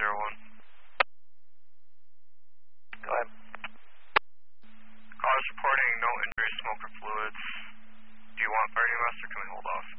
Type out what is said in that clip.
Go ahead. Call is reporting no injuries, smoke or fluids. Do you want fire EMS or can we hold off?